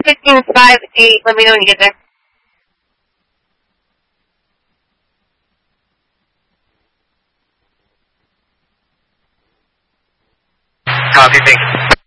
1558. Let me know when you get there. Copy, thanks.